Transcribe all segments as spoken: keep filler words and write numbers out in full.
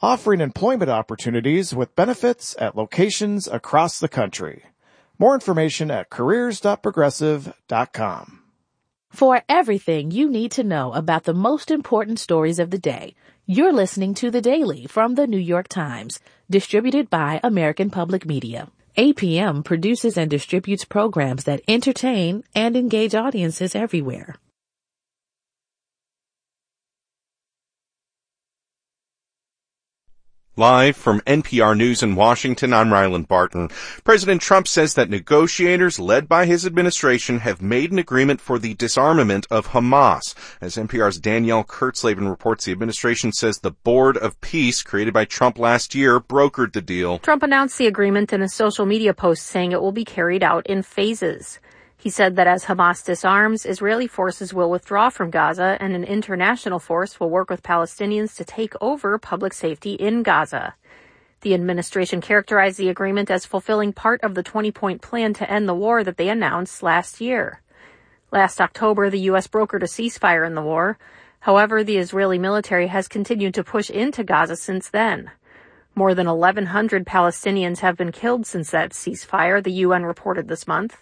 offering employment opportunities with benefits at locations across the country. More information at careers dot progressive dot com. For everything you need to know about the most important stories of the day, you're listening to The Daily from The New York Times, distributed by American Public Media. A P M produces and distributes programs that entertain and engage audiences everywhere. Live from N P R News in Washington, I'm Ryland Barton. President Trump says that negotiators led by his administration have made an agreement for the disarmament of Hamas. As N P R's Danielle Kurtzleben reports, the administration says the Board of Peace, created by Trump last year, brokered the deal. Trump announced the agreement in a social media post saying it will be carried out in phases. He said that as Hamas disarms, Israeli forces will withdraw from Gaza and an international force will work with Palestinians to take over public safety in Gaza. The administration characterized the agreement as fulfilling part of the twenty-point plan to end the war that they announced last year. Last October, the U S brokered a ceasefire in the war. However, the Israeli military has continued to push into Gaza since then. More than eleven hundred Palestinians have been killed since that ceasefire, the U N reported this month.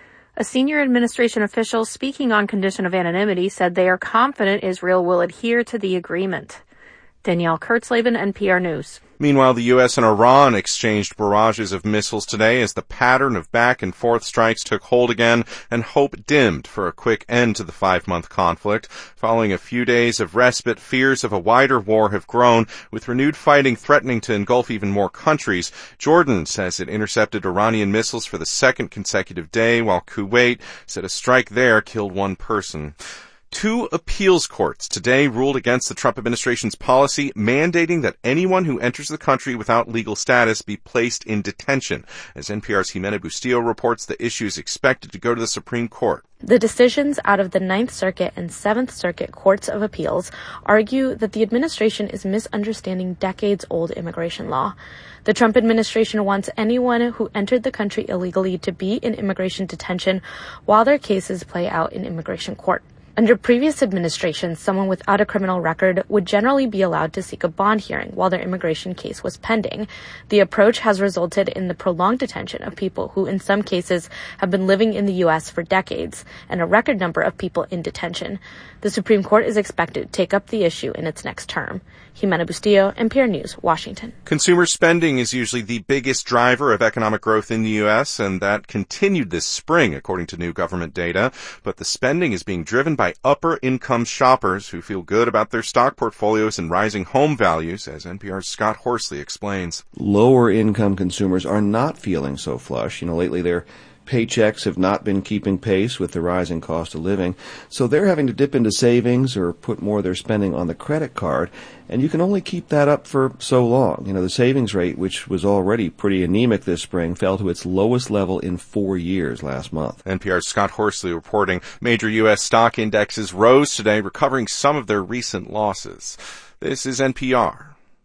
A senior administration official speaking on condition of anonymity said they are confident Israel will adhere to the agreement. Danielle Kurtzleben, N P R News. Meanwhile, the U S and Iran exchanged barrages of missiles today as the pattern of back-and-forth strikes took hold again and hope dimmed for a quick end to the five-month conflict. Following a few days of respite, fears of a wider war have grown, with renewed fighting threatening to engulf even more countries. Jordan says it intercepted Iranian missiles for the second consecutive day, while Kuwait said a strike there killed one person. Two appeals courts today ruled against the Trump administration's policy mandating that anyone who enters the country without legal status be placed in detention. As N P R's Jimena Bustillo reports, the issue is expected to go to the Supreme Court. The decisions out of the Ninth Circuit and Seventh Circuit Courts of Appeals argue that the administration is misunderstanding decades-old immigration law. The Trump administration wants anyone who entered the country illegally to be in immigration detention while their cases play out in immigration court. Under previous administrations, someone without a criminal record would generally be allowed to seek a bond hearing while their immigration case was pending. The approach has resulted in the prolonged detention of people who, in some cases, have been living in the U S for decades, and a record number of people in detention. The Supreme Court is expected to take up the issue in its next term. Jimena Bustillo, N P R News, Washington. Consumer spending is usually the biggest driver of economic growth in the U S, and that continued this spring, according to new government data. But the spending is being driven by upper-income shoppers who feel good about their stock portfolios and rising home values, as N P R's Scott Horsley explains. Lower-income consumers are not feeling so flush. You know, lately their paychecks have not been keeping pace with the rising cost of living, so they're having to dip into savings or put more of their spending on the credit card, and you can only keep that up for so long. You know, the savings rate, which was already pretty anemic this spring, fell to its lowest level in four years last month. N P R's Scott Horsley reporting major U S stock indexes rose today, recovering some of their recent losses. This is N P R.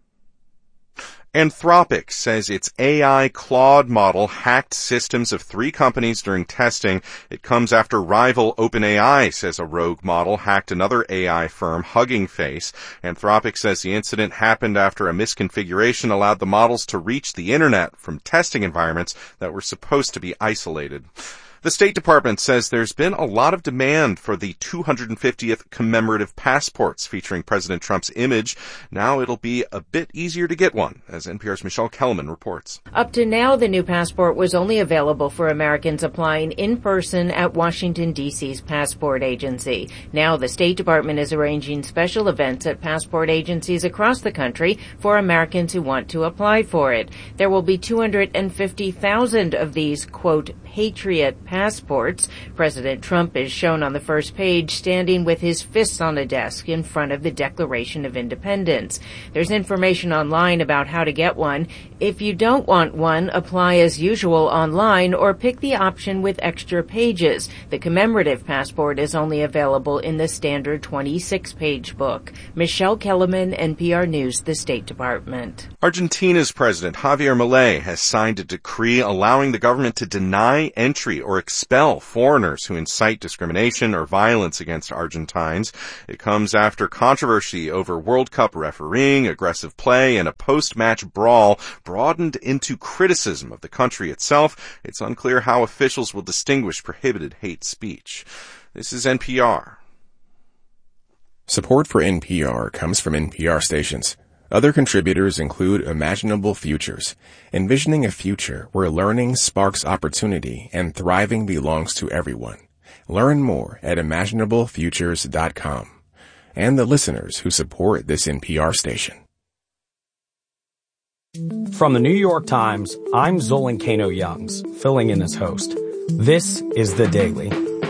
Anthropic says its A I Claude model hacked systems of three companies during testing. It comes after rival OpenAI says a rogue model hacked another A I firm, Hugging Face. Anthropic says the incident happened after a misconfiguration allowed the models to reach the internet from testing environments that were supposed to be isolated. The State Department says there's been a lot of demand for the two hundred fiftieth commemorative passports featuring President Trump's image. Now it'll be a bit easier to get one, as N P R's Michelle Kellerman reports. Up to now, the new passport was only available for Americans applying in person at Washington, D C's passport agency. Now the State Department is arranging special events at passport agencies across the country for Americans who want to apply for it. There will be two hundred fifty thousand of these, quote, Patriot passports. President Trump is shown on the first page standing with his fists on a desk in front of the Declaration of Independence. There's information online about how to get one. If you don't want one, apply as usual online or pick the option with extra pages. The commemorative passport is only available in the standard twenty-six page book. Michelle Kellerman, N P R News, the State Department. Argentina's President Javier Milei has signed a decree allowing the government to deny entry or expel foreigners who incite discrimination or violence against Argentines. It comes after controversy over World Cup refereeing, aggressive play, and a post-match brawl broadened into criticism of the country itself. It's unclear how officials will distinguish prohibited hate speech. This is N P R. Support for N P R comes from N P R stations. Other contributors include Imaginable Futures, envisioning a future where learning sparks opportunity and thriving belongs to everyone. Learn more at imaginable futures dot com. And the listeners who support this N P R station. From the New York Times, I'm Zolan Kano-Youngs, filling in as host. This is The Daily.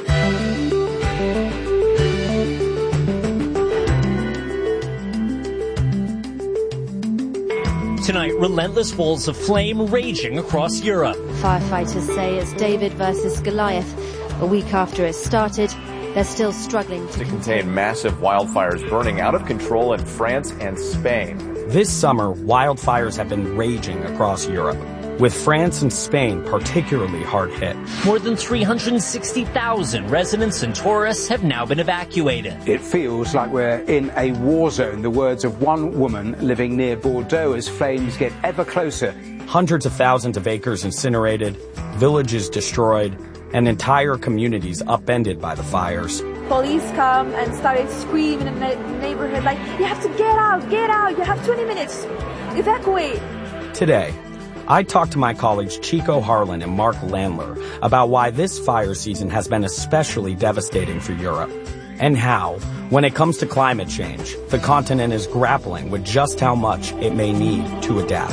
Tonight, relentless walls of flame raging across Europe. Firefighters say it's David versus Goliath. A week after it started, they're still struggling to, to contain massive wildfires burning out of control in France and Spain. This summer, wildfires have been raging across Europe, with France and Spain particularly hard hit. More than three hundred sixty thousand residents and tourists have now been evacuated. It feels like we're in a war zone, the words of one woman living near Bordeaux as flames get ever closer. Hundreds of thousands of acres incinerated, villages destroyed, and entire communities upended by the fires. Police come and started screaming in the neighborhood like, you have to get out, get out, you have twenty minutes, evacuate. Today, I talked to my colleagues Chico Harlan and Mark Landler about why this fire season has been especially devastating for Europe, and how, when it comes to climate change, the continent is grappling with just how much it may need to adapt.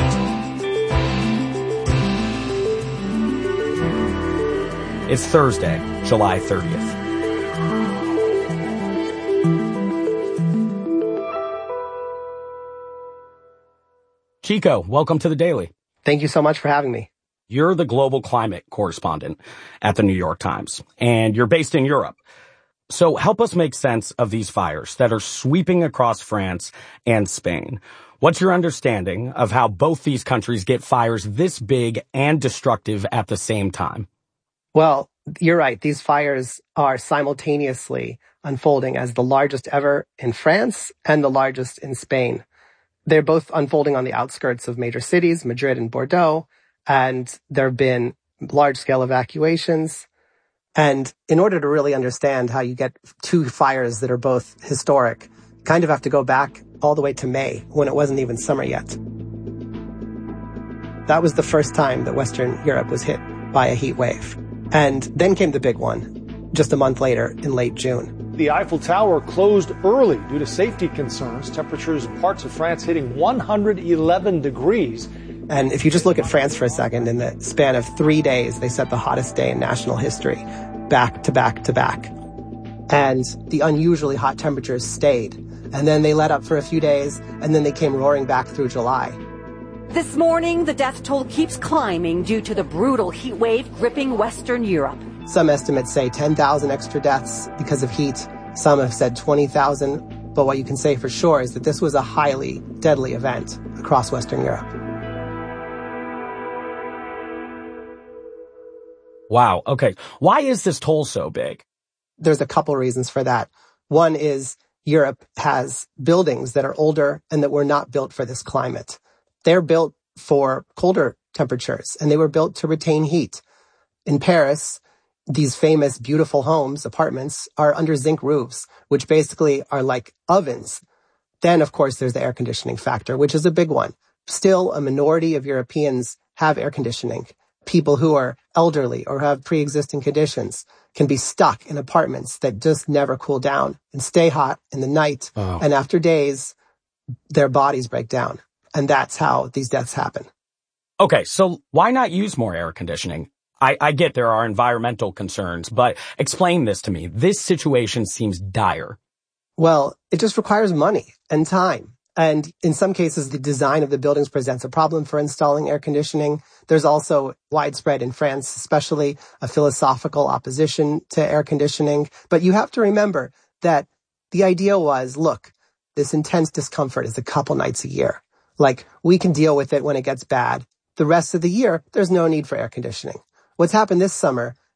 It's Thursday, July thirtieth. Chico, welcome to The Daily. Thank you so much for having me. You're the global climate correspondent at the New York Times, and you're based in Europe. So help us make sense of these fires that are sweeping across France and Spain. What's your understanding of how both these countries get fires this big and destructive at the same time? Well, you're right. These fires are simultaneously unfolding as the largest ever in France and the largest in Spain. They're both unfolding on the outskirts of major cities, Madrid and Bordeaux, and there have been large-scale evacuations. And in order to really understand how you get two fires that are both historic, you kind of have to go back all the way to May, when it wasn't even summer yet. That was the first time that Western Europe was hit by a heat wave. And then came the big one, just a month later in late June. The Eiffel Tower closed early due to safety concerns. Temperatures in parts of France hitting one hundred eleven degrees. And if you just look at France for a second, in the span of three days, they set the hottest day in national history, back to back to back. And the unusually hot temperatures stayed. And then they let up for a few days, and then they came roaring back through July. This morning, the death toll keeps climbing due to the brutal heat wave gripping Western Europe. Some estimates say ten thousand extra deaths because of heat. Some have said twenty thousand. But what you can say for sure is that this was a highly deadly event across Western Europe. Wow. Okay. Why is this toll so big? There's a couple reasons for that. One is Europe has buildings that are older and that were not built for this climate. They're built for colder temperatures, and they were built to retain heat. In Paris, these famous, beautiful homes, apartments, are under zinc roofs, which basically are like ovens. Then, of course, there's the air conditioning factor, which is a big one. Still, a minority of Europeans have air conditioning. People who are elderly or have pre-existing conditions can be stuck in apartments that just never cool down and stay hot in the night. Oh. And after days, their bodies break down. And that's how these deaths happen. Okay, so why not use more air conditioning? I, I get there are environmental concerns, but explain this to me. This situation seems dire. Well, it just requires money and time. And in some cases, the design of the buildings presents a problem for installing air conditioning. There's also widespread in France, especially a philosophical opposition to air conditioning. But you have to remember that the idea was, look, this intense discomfort is a couple nights a year. Like, we can deal with it when it gets bad. The rest of the year, there's no need for air conditioning. What's happened this summer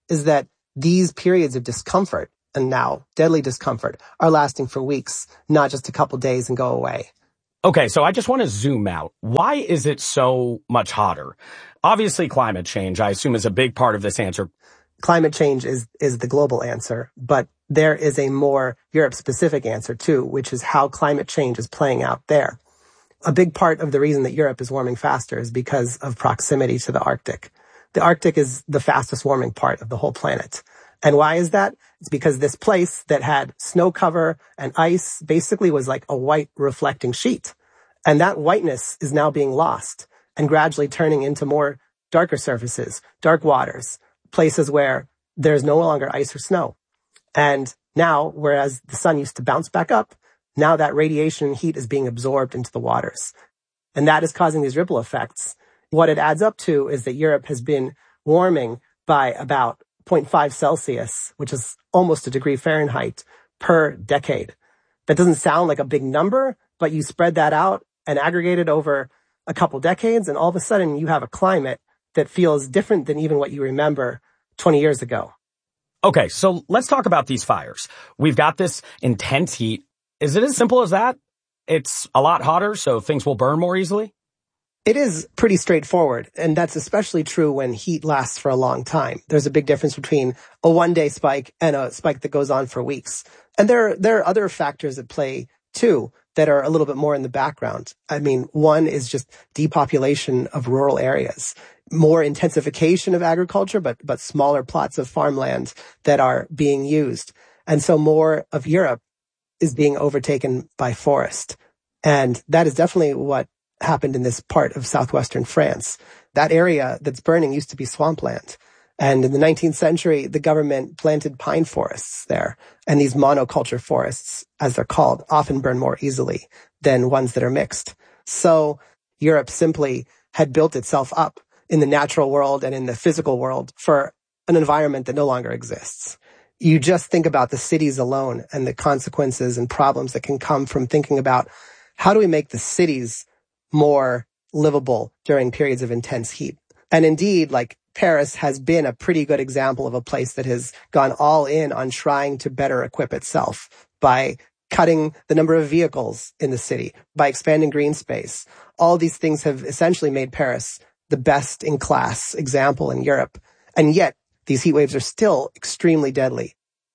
is that these periods of discomfort, and now deadly discomfort, are lasting for weeks, not just a couple days and go away. Okay, so I just want to zoom out. Why is it so much hotter? Obviously, climate change, I assume, is a big part of this answer. Climate change is, is the global answer, but there is a more Europe-specific answer, too, which is how climate change is playing out there. A big part of the reason that Europe is warming faster is because of proximity to the Arctic. The Arctic is the fastest warming part of the whole planet. And why is that? It's because this place that had snow cover and ice basically was like a white reflecting sheet. And that whiteness is now being lost and gradually turning into more darker surfaces, dark waters, places where there's no longer ice or snow. And now, whereas the sun used to bounce back up, now that radiation and heat is being absorbed into the waters. And that is causing these ripple effects. What it adds up to is that Europe has been warming by about zero point five Celsius, which is almost a degree Fahrenheit, per decade. That doesn't sound like a big number, but you spread that out and aggregate it over a couple decades, and all of a sudden you have a climate that feels different than even what you remember twenty years ago. Okay, so let's talk about these fires. We've got this intense heat. Is it as simple as that? It's a lot hotter, so things will burn more easily? It is pretty straightforward, and that's especially true when heat lasts for a long time. There's a big difference between a one-day spike and a spike that goes on for weeks. And there, there are other factors at play, too, that are a little bit more in the background. I mean, one is just depopulation of rural areas, more intensification of agriculture, but, but smaller plots of farmland that are being used. And so more of Europe is being overtaken by forest. And that is definitely what happened in this part of southwestern France. That area that's burning used to be swampland. And in the nineteenth century, the government planted pine forests there. And these monoculture forests, as they're called, often burn more easily than ones that are mixed. So Europe simply had built itself up in the natural world and in the physical world for an environment that no longer exists. You just think about the cities alone and the consequences and problems that can come from thinking about how do we make the cities more livable during periods of intense heat. And indeed, like Paris has been a pretty good example of a place that has gone all in on trying to better equip itself by cutting the number of vehicles in the city, by expanding green space. All these things have essentially made Paris the best in class example in Europe. And yet these heat waves are still extremely deadly.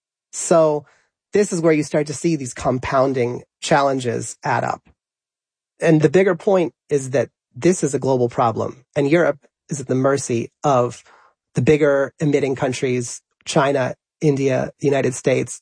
So this is where you start to see these compounding challenges add up. And the bigger point is that this is a global problem, and Europe is at the mercy of the bigger emitting countries, China, India, the United States.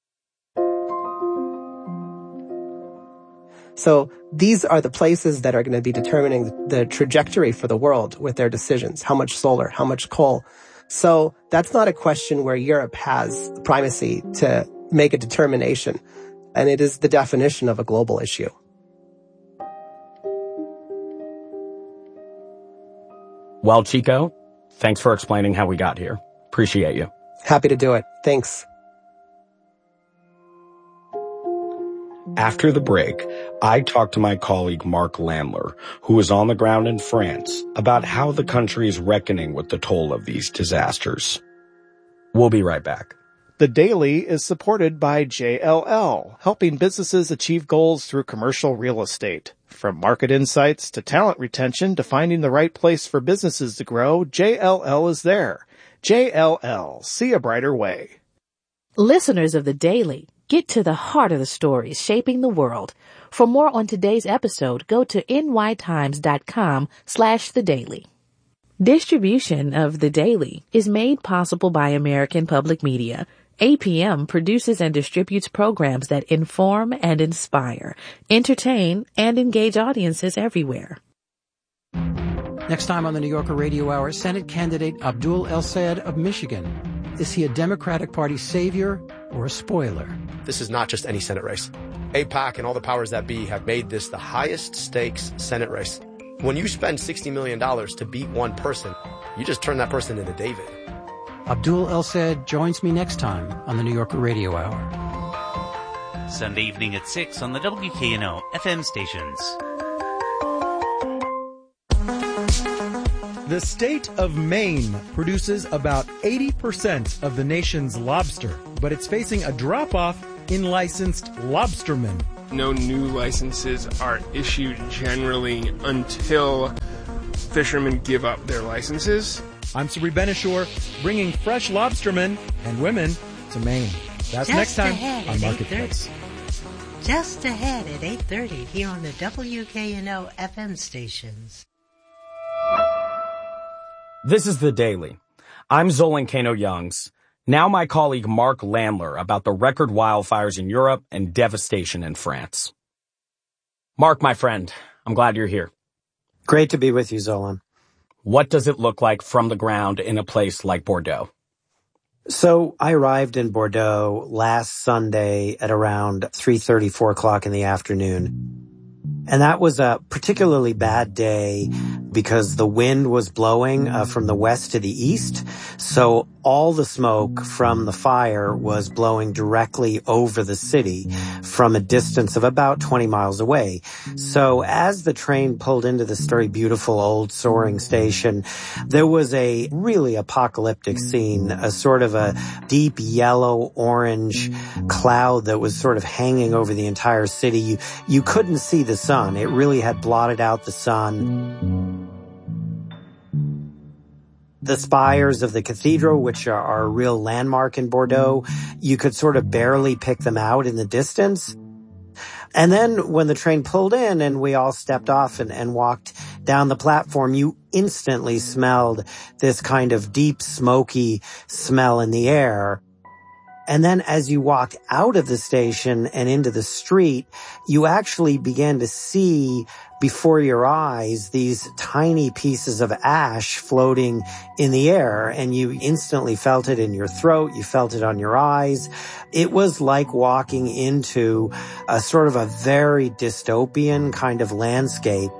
So these are the places that are going to be determining the trajectory for the world with their decisions. How much solar, how much coal. So that's not a question where Europe has primacy to make a determination. And it is the definition of a global issue. Well, Chico, thanks for explaining how we got here. Appreciate you. Happy to do it. Thanks. After the break, I talked to my colleague Mark Landler, who is on the ground in France, about how the country is reckoning with the toll of these disasters. We'll be right back. The Daily is supported by J L L, helping businesses achieve goals through commercial real estate. From market insights to talent retention to finding the right place for businesses to grow, J L L is there. J L L, see a brighter way. Listeners of The Daily, get to the heart of the stories shaping the world. For more on today's episode, go to nytimes.com slash The Daily. Distribution of The Daily is made possible by American Public Media. A P M produces and distributes programs that inform and inspire, entertain, and engage audiences everywhere. Next time on the New Yorker Radio Hour, Senate candidate Abdul El-Sayed of Michigan. Is he a Democratic Party savior or a spoiler? This is not just any Senate race. AIPAC and all the powers that be have made this the highest stakes Senate race. When you spend sixty million dollars to beat one person, you just turn that person into David. Abdul El-Sayed joins me next time on the New Yorker Radio Hour. Sunday evening at six on the W K N O F M stations. The state of Maine produces about eighty percent of the nation's lobster, but it's facing a drop-off in licensed lobstermen. No new licenses are issued generally until fishermen give up their licenses. I'm Sabri Ben-Achour, bringing fresh lobstermen and women to Maine. That's Just next time ahead on at Marketplace. Just ahead at eight thirty here on the W K N O F M stations. This is The Daily. I'm Zolan Kano-Youngs. Now my colleague Mark Landler about the record wildfires in Europe and devastation in France. Mark, my friend, I'm glad you're here. Great to be with you, Zolan. What does it look like from the ground in a place like Bordeaux? So I arrived in Bordeaux last Sunday at around three thirty, four o'clock in the afternoon. And that was a particularly bad day because the wind was blowing uh, from the west to the east. So all the smoke from the fire was blowing directly over the city from a distance of about twenty miles away. So as the train pulled into this very beautiful old soaring station, there was a really apocalyptic scene, a sort of a deep yellow orange cloud that was sort of hanging over the entire city. You, you couldn't see the sun. It really had blotted out the sun. The spires of the cathedral, which are, are a real landmark in Bordeaux, you could sort of barely pick them out in the distance. And then when the train pulled in and we all stepped off and, and walked down the platform, you instantly smelled this kind of deep, smoky smell in the air. And then as you walked out of the station and into the street, you actually began to see before your eyes these tiny pieces of ash floating in the air, and you instantly felt it in your throat, you felt it on your eyes. It was like walking into a sort of a very dystopian kind of landscape.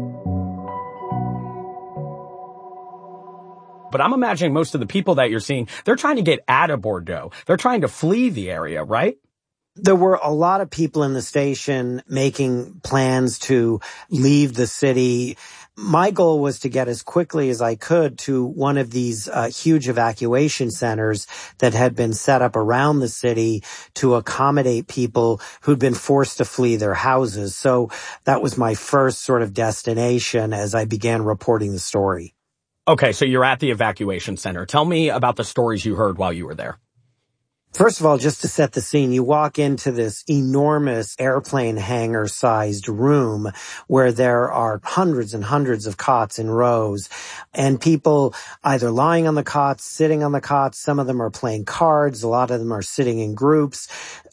But I'm imagining most of the people that you're seeing, they're trying to get out of Bordeaux. They're trying to flee the area, right? There were a lot of people in the station making plans to leave the city. My goal was to get as quickly as I could to one of these uh, huge evacuation centers that had been set up around the city to accommodate people who'd been forced to flee their houses. So that was my first sort of destination as I began reporting the story. Okay, so you're at the evacuation center. Tell me about the stories you heard while you were there. First of all, just to set the scene, you walk into this enormous airplane hangar-sized room where there are hundreds and hundreds of cots in rows, and people either lying on the cots, sitting on the cots. Some of them are playing cards. A lot of them are sitting in groups.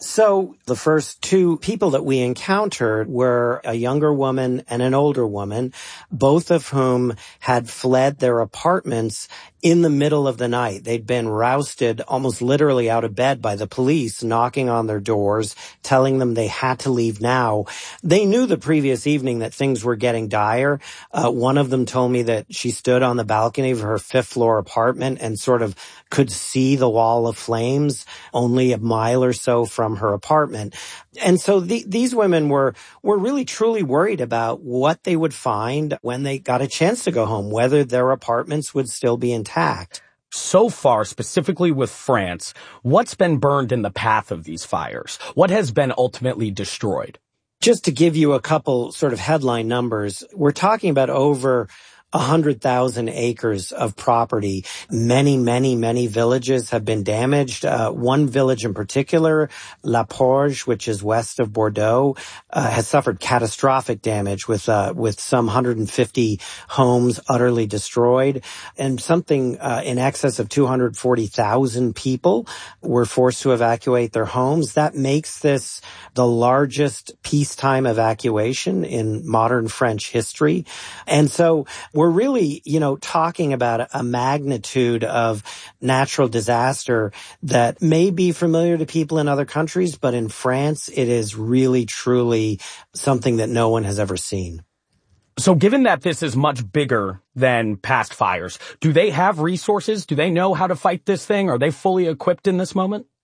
So the first two people that we encountered were a younger woman and an older woman, both of whom had fled their apartments in the middle of the night. They'd been rousted almost literally out of bed by the police, knocking on their doors, telling them they had to leave now. They knew the previous evening that things were getting dire. Uh, one of them told me that she stood on the balcony of her fifth floor apartment and sort of could see the wall of flames only a mile or so from her apartment. And so the, these women were, were really truly worried about what they would find when they got a chance to go home, whether their apartments would still be intact. So far, specifically with France, what's been burned in the path of these fires? What has been ultimately destroyed? Just to give you a couple sort of headline numbers, we're talking about over one hundred thousand acres of property. Many, many, many villages have been damaged. Uh, one village in particular, La Porge, which is west of Bordeaux, uh, has suffered catastrophic damage with uh, with some one hundred fifty homes utterly destroyed, and something uh, in excess of two hundred forty thousand people were forced to evacuate their homes. That makes this the largest peacetime evacuation in modern French history. And so we're really, you know, talking about a magnitude of natural disaster that may be familiar to people in other countries, but in France, it is really, truly something that no one has ever seen. So given that this is much bigger than past fires, do they have resources? Do they know how to fight this thing? Are they fully equipped in this moment?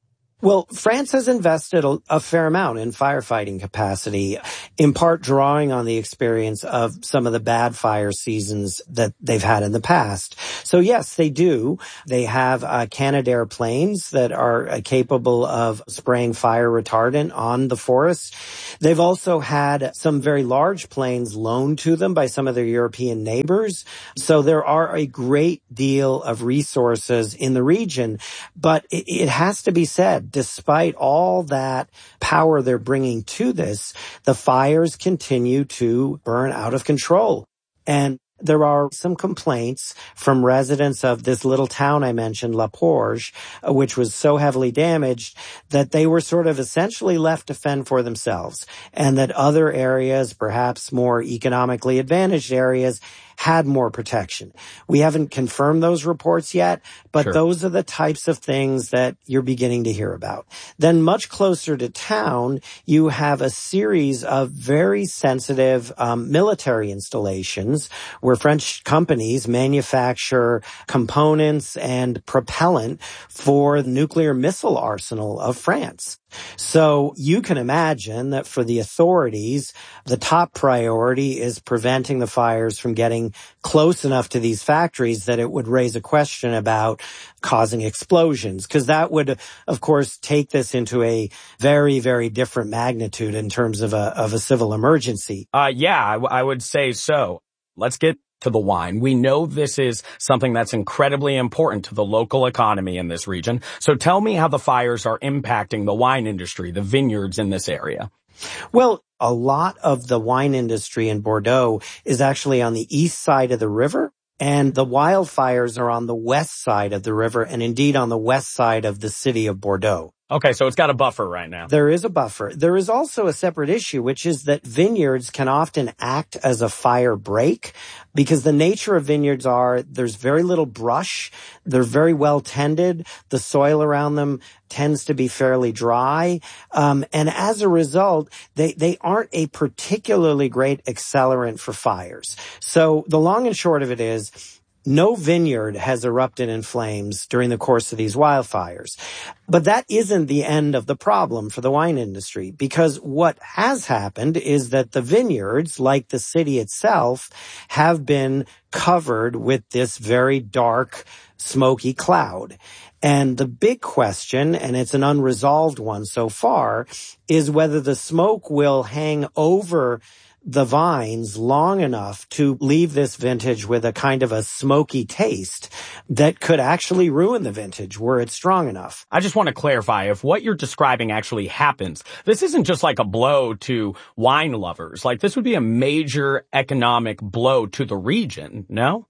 Well, France has invested a, a fair amount in firefighting capacity, in part drawing on the experience of some of the bad fire seasons that they've had in the past. So yes, they do. They have uh, Canadair planes that are uh, capable of spraying fire retardant on the forest. They've also had some very large planes loaned to them by some of their European neighbors. So there are a great deal of resources in the region, but it, it has to be said, despite all that power they're bringing to this, the fires continue to burn out of control. And there are some complaints from residents of this little town I mentioned, La Porge, which was so heavily damaged that they were sort of essentially left to fend for themselves, and that other areas, perhaps more economically advantaged areas, had more protection. We haven't confirmed those reports yet, but sure, those are the types of things that you're beginning to hear about. Then much closer to town, you have a series of very sensitive um, military installations where French companies manufacture components and propellant for the nuclear missile arsenal of France. So you can imagine that for the authorities, the top priority is preventing the fires from getting close enough to these factories that it would raise a question about causing explosions, because that would, of course, take this into a very, very different magnitude in terms of a, of a civil emergency. Uh, yeah, I, w- I would say so. Let's get to the wine. We know this is something that's incredibly important to the local economy in this region. So tell me how the fires are impacting the wine industry, the vineyards in this area. Well, a lot of the wine industry in Bordeaux is actually on the east side of the river, and the wildfires are on the west side of the river, and indeed on the west side of the city of Bordeaux. Okay, so it's got a buffer right now. There is a buffer. There is also a separate issue, which is that vineyards can often act as a fire break, because the nature of vineyards are there's very little brush, they're very well tended, the soil around them tends to be fairly dry, um, and as a result, they, they aren't a particularly great accelerant for fires. So the long and short of it is, no vineyard has erupted in flames during the course of these wildfires. But that isn't the end of the problem for the wine industry, because what has happened is that the vineyards, like the city itself, have been covered with this very dark, smoky cloud. And the big question, and it's an unresolved one so far, is whether the smoke will hang over the vines long enough to leave this vintage with a kind of a smoky taste that could actually ruin the vintage were it strong enough. I just want to clarify, if what you're describing actually happens, this isn't just like a blow to wine lovers. Like, this would be a major economic blow to the region, no?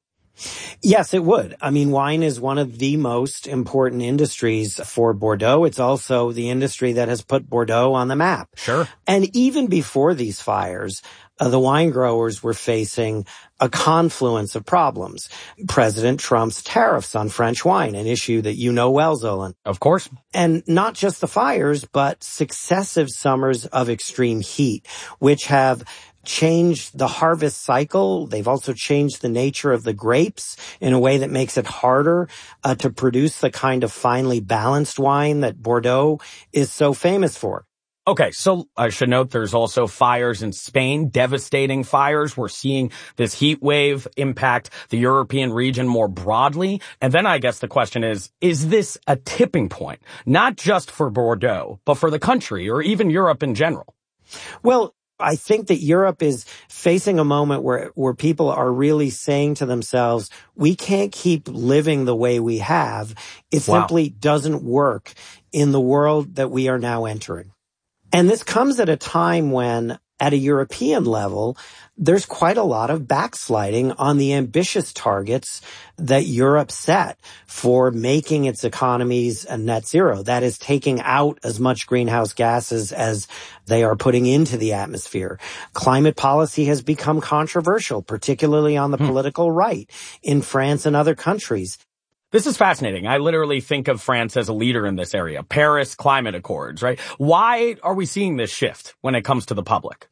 Yes, it would. I mean, wine is one of the most important industries for Bordeaux. It's also the industry that has put Bordeaux on the map. Sure. And even before these fires, uh, the wine growers were facing a confluence of problems. President Trump's tariffs on French wine, an issue that you know well, Zolan. Of course. And not just the fires, but successive summers of extreme heat, which have changed the harvest cycle. They've also changed the nature of the grapes in a way that makes it harder uh, to produce the kind of finely balanced wine that Bordeaux is so famous for. Okay, so I should note there's also fires in Spain, devastating fires. We're seeing this heat wave impact the European region more broadly. And then I guess the question is, is this a tipping point? Not just for Bordeaux, but for the country or even Europe in general? Well, I think that Europe is facing a moment where, where people are really saying to themselves, we can't keep living the way we have. It wow. simply doesn't work in the world that we are now entering. And this comes at a time when, at a European level, there's quite a lot of backsliding on the ambitious targets that Europe set for making its economies a net zero. That is, taking out as much greenhouse gases as they are putting into the atmosphere. Climate policy has become controversial, particularly on the hmm. political right in France and other countries. This is fascinating. I literally think of France as a leader in this area. Paris Climate Accords, right? Why are we seeing this shift when it comes to the public?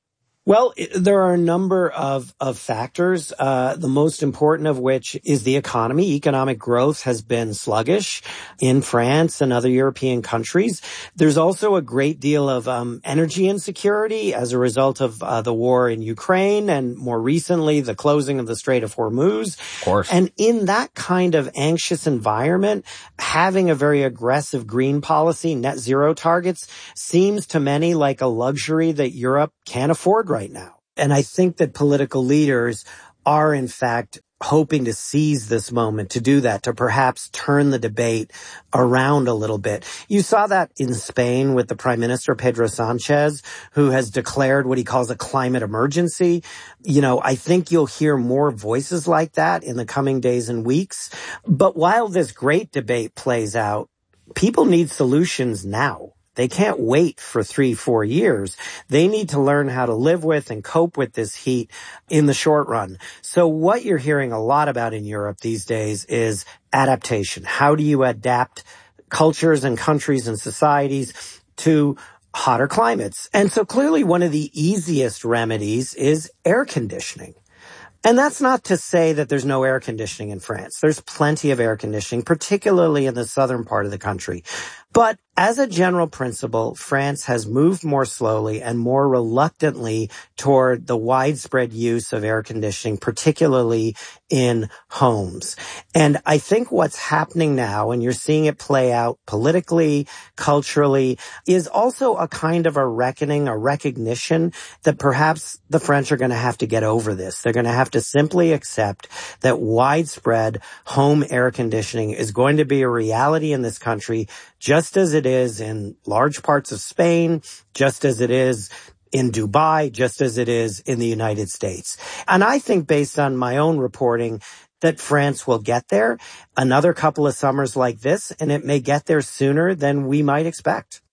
Well, there are a number of, of factors, uh, the most important of which is the economy. Economic growth has been sluggish in France and other European countries. There's also a great deal of um, energy insecurity as a result of uh, the war in Ukraine and more recently the closing of the Strait of Hormuz. Of course. And in that kind of anxious environment, having a very aggressive green policy, net zero targets, seems to many like a luxury that Europe can't afford right now. And I think that political leaders are, in fact, hoping to seize this moment to do that, to perhaps turn the debate around a little bit. You saw that in Spain with the Prime Minister, Pedro Sanchez, who has declared what he calls a climate emergency. You know, I think you'll hear more voices like that in the coming days and weeks. But while this great debate plays out, people need solutions now. They can't wait for three, four years. They need to learn how to live with and cope with this heat in the short run. So what you're hearing a lot about in Europe these days is adaptation. How do you adapt cultures and countries and societies to hotter climates? And so clearly one of the easiest remedies is air conditioning. And that's not to say that there's no air conditioning in France. There's plenty of air conditioning, particularly in the southern part of the country. But as a general principle, France has moved more slowly and more reluctantly toward the widespread use of air conditioning, particularly in homes. And I think what's happening now, and you're seeing it play out politically, culturally, is also a kind of a reckoning, a recognition that perhaps the French are going to have to get over this. They're going to have to simply accept that widespread home air conditioning is going to be a reality in this country, just as it is in large parts of Spain, just as it is in Dubai, just as it is in the United States. And I think based on my own reporting that France will get there another couple of summers like this, and it may get there sooner than we might expect.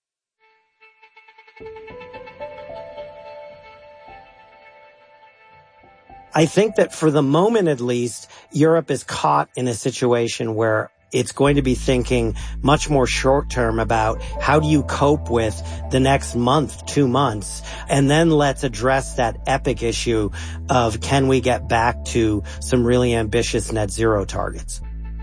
I think that for the moment at least, Europe is caught in a situation where it's going to be thinking much more short term about how do you cope with the next month, two months, and then let's address that epic issue of can we get back to some really ambitious net zero targets.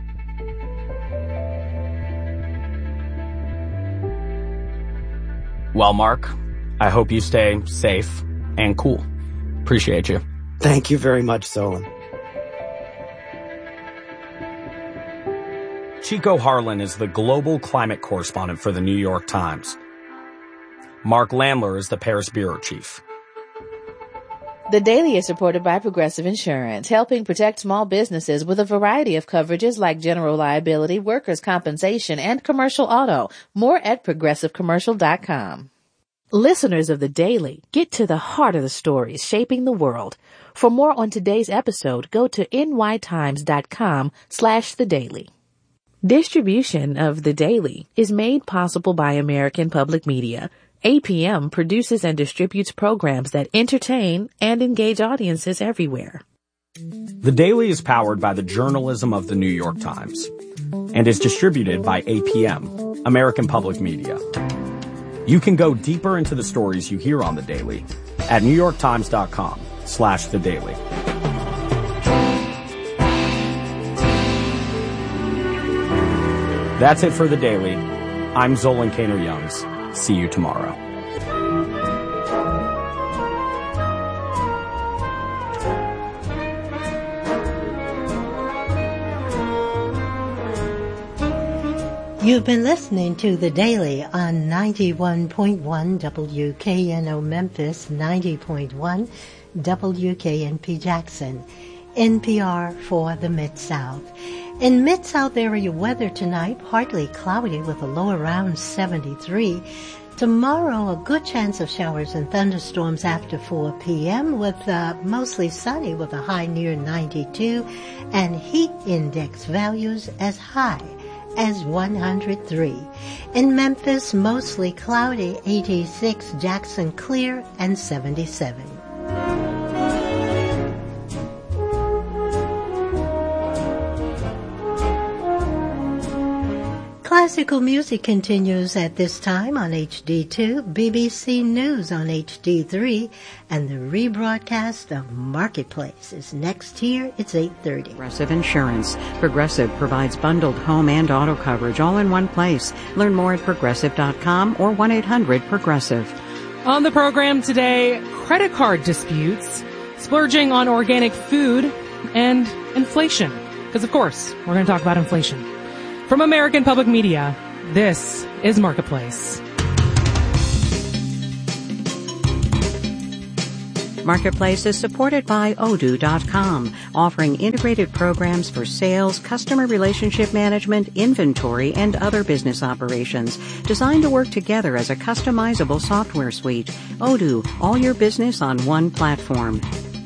Well, Mark, I hope you stay safe and cool. Appreciate you. Thank you very much, Solon. Chico Harlan is the global climate correspondent for the New York Times. Mark Landler is the Paris bureau chief. The Daily is supported by Progressive Insurance, helping protect small businesses with a variety of coverages like general liability, workers' compensation, and commercial auto. More at progressive commercial dot com. Listeners of The Daily, get to the heart of the stories shaping the world. For more on today's episode, go to nytimes.com slash The Daily. Distribution of The Daily is made possible by American Public Media. A P M produces and distributes programs that entertain and engage audiences everywhere. The Daily is powered by the journalism of the New York Times and is distributed by A P M, American Public Media. You can go deeper into the stories you hear on The Daily at newyorktimes.com slash The Daily. That's it for The Daily. I'm Zolan Kano-Youngs. See you tomorrow. You've been listening to The Daily on ninety-one point one W K N O Memphis, ninety point one W K N P Jackson, N P R for the Mid-South. In Mid-South area weather tonight, partly cloudy with a low around seventy-three. Tomorrow, a good chance of showers and thunderstorms after four p.m. with uh, mostly sunny with a high near ninety-two and heat index values as high as one hundred three. In Memphis, mostly cloudy, eighty-six, Jackson clear, and seventy-seven. Classical music continues at this time on H D two, B B C News on H D three, and the rebroadcast of Marketplace is next here. It's eight thirty. Progressive Insurance. Progressive provides bundled home and auto coverage all in one place. Learn more at progressive dot com or one eight hundred progressive. On the program today, credit card disputes, splurging on organic food, and inflation. Because, of course, we're going to talk about inflation. From American Public Media, this is Marketplace. Marketplace is supported by Odoo dot com, offering integrated programs for sales, customer relationship management, inventory, and other business operations, designed to work together as a customizable software suite. Odoo, all your business on one platform.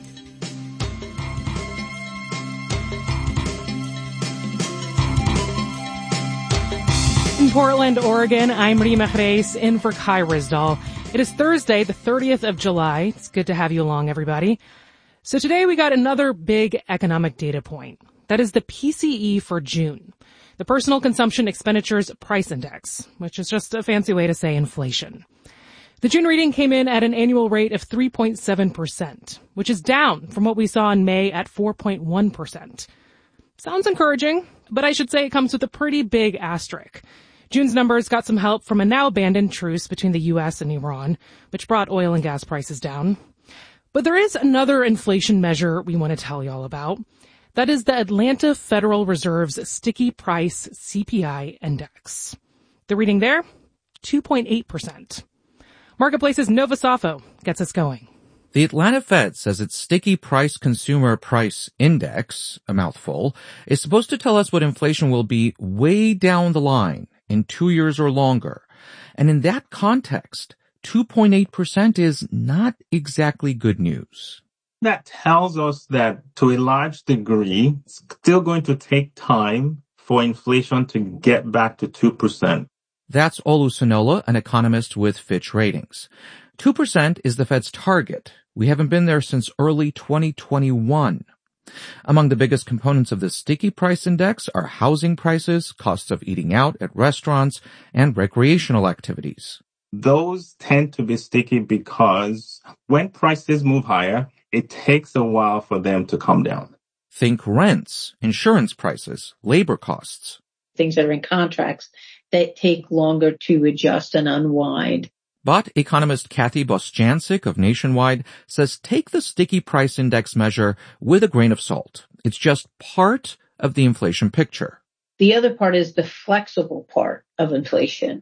In Portland, Oregon, I'm Rima Reis, in for Kai Rizdal. It is Thursday, the thirtieth of July. It's good to have you along, everybody. So today we got another big economic data point. That is the P C E for June, the Personal Consumption Expenditures Price Index, which is just a fancy way to say inflation. The June reading came in at an annual rate of three point seven percent, which is down from what we saw in May at four point one percent. Sounds encouraging, but I should say it comes with a pretty big asterisk. June's numbers got some help from a now abandoned truce between the U S and Iran, which brought oil and gas prices down. But there is another inflation measure we want to tell you all about. That is the Atlanta Federal Reserve's Sticky Price C P I Index. The reading there, two point eight percent. Marketplace's Nova Safo gets us going. The Atlanta Fed says its Sticky Price Consumer Price Index, a mouthful, is supposed to tell us what inflation will be way down the line in two years or longer. And in that context, two point eight percent is not exactly good news. That tells us that to a large degree, it's still going to take time for inflation to get back to two percent. That's Olu Sonola, an economist with Fitch Ratings. two percent is the Fed's target. We haven't been there since early twenty twenty-one. Among the biggest components of the Sticky Price Index are housing prices, costs of eating out at restaurants, and recreational activities. Those tend to be sticky because when prices move higher, it takes a while for them to come down. Think rents, insurance prices, labor costs. Things that are in contracts that take longer to adjust and unwind. But economist Kathy Bostjancic of Nationwide says take the Sticky Price Index measure with a grain of salt. It's just part of the inflation picture. The other part is the flexible part of inflation.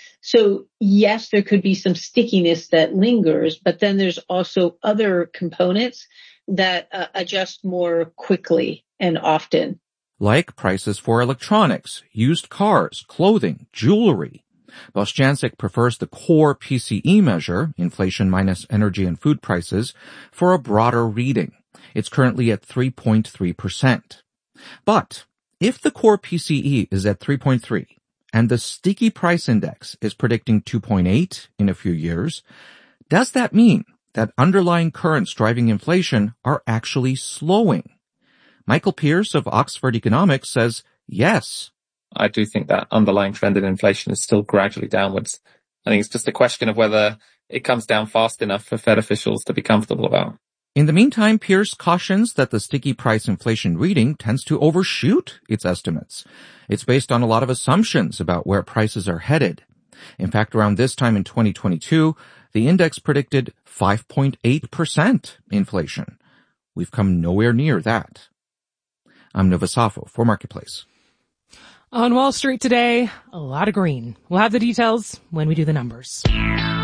So yes, there could be some stickiness that lingers, but then there's also other components that uh, adjust more quickly and often. Like prices for electronics, used cars, clothing, jewelry. Bostjancic prefers the core P C E measure, inflation minus energy and food prices, for a broader reading. It's currently at three point three percent. But if the core P C E is at three point three and the Sticky Price Index is predicting two point eight in a few years, does that mean that underlying currents driving inflation are actually slowing? Michael Pierce of Oxford Economics says yes. I do think that underlying trend in inflation is still gradually downwards. I think it's just a question of whether it comes down fast enough for Fed officials to be comfortable about. In the meantime, Pierce cautions that the Sticky Price inflation reading tends to overshoot its estimates. It's based on a lot of assumptions about where prices are headed. In fact, around this time in twenty twenty-two, the index predicted five point eight percent inflation. We've come nowhere near that. I'm Nova Safo for Marketplace. On Wall Street today, a lot of green. We'll have the details when we do the numbers.